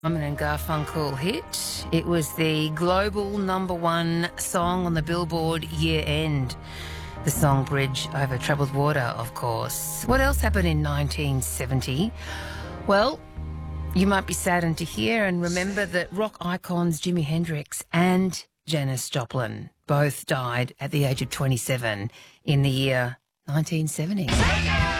Simon and Garfunkel hit. It was the global #1 song on the Billboard year end. The song Bridge Over Troubled Water, of course. What else happened in 1970? Well, you might be saddened to hear and remember that rock icons Jimi Hendrix and Janis Joplin both died at the age of 27 in the year 1970.